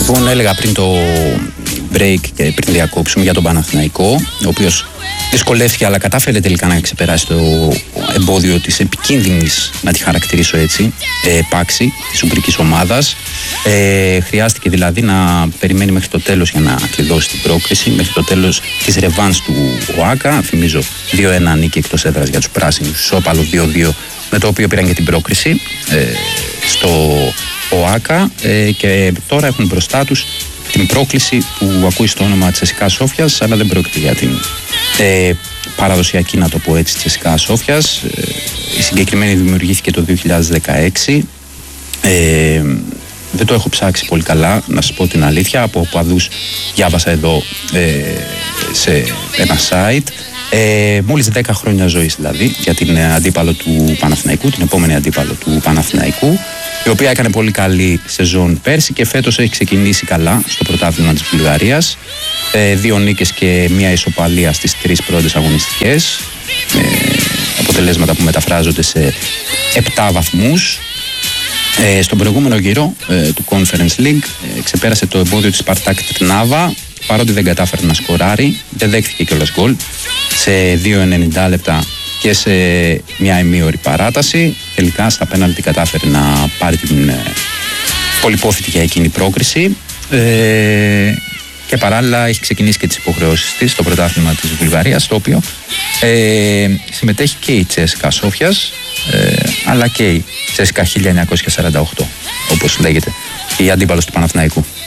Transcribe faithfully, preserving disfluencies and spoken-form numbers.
Λοιπόν, έλεγα πριν το break και πριν διακόψουμε για τον Παναθηναϊκό, ο οποίος δυσκολεύτηκε αλλά κατάφερε τελικά να ξεπεράσει το εμπόδιο της επικίνδυνης, να τη χαρακτηρίσω έτσι, πάξη της ουγγρικής ομάδας. Ε, χρειάστηκε δηλαδή να περιμένει μέχρι το τέλος για να κλειδώσει την πρόκριση, μέχρι το τέλος της ρεβάνς του ΟΑΚΑ. Θυμίζω δύο ένα νίκη εκτός έδρας για τους πράσινους, ισόπαλο δύο δύο, με το οποίο πήραν και την πρόκριση ε, στο ΟΑΚΑ ε, και τώρα έχουν μπροστά τους την πρόκληση που ακούει στο όνομα Τσεσικά Σόφιας, αλλά δεν πρόκειται για την ε, παραδοσιακή, να το πω έτσι, Τσεσικά Σόφιας. Ε, η συγκεκριμένη δημιουργήθηκε το δύο χιλιάδες δεκαέξι. Ε, δεν το έχω ψάξει πολύ καλά, να σας πω την αλήθεια. Από οπαδούς διάβασα εδώ ε, σε ένα site. Ε, μόλις δέκα χρόνια ζωής δηλαδή για την αντίπαλο του Παναθηναϊκού, την επόμενη αντίπαλο του Παναθηναϊκού, η οποία έκανε πολύ καλή σεζόν πέρσι και φέτος έχει ξεκινήσει καλά στο πρωτάθλημα της Βουλγαρίας. Ε, δύο νίκες και μία ισοπαλία στις τρεις πρώτες αγωνιστικές. Ε, αποτελέσματα που μεταφράζονται σε επτά βαθμούς. Ε, στον προηγούμενο γύρο ε, του Conference League ε, ξεπέρασε το εμπόδιο της Spartak Trnava, παρότι δεν κατάφερε να σκοράρει, δεν δέχτηκε κιόλας γκολ σε δύο ενενήντα λεπτά και σε μια ημίωρη παράταση. Τελικά στα πέναλτι κατάφερε να πάρει την ε, πολυπόθητη για εκείνη πρόκριση ε, και παράλληλα έχει ξεκινήσει και τις υποχρεώσεις της στο πρωτάθλημα της Βουλγαρίας, στο οποίο ε, συμμετέχει και η Τσέσικα Σόφιας ε, αλλά και η Τσέσικα χίλια εννιακόσια σαράντα οκτώ, όπως λέγεται, η αντίπαλος του Παναθηναϊκού.